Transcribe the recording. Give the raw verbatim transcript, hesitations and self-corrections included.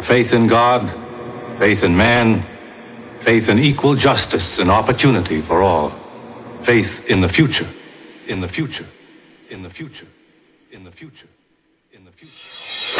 faith in God, faith in man, faith in equal justice and opportunity for all, faith in the future, in the future, in the future, in the future, in the future.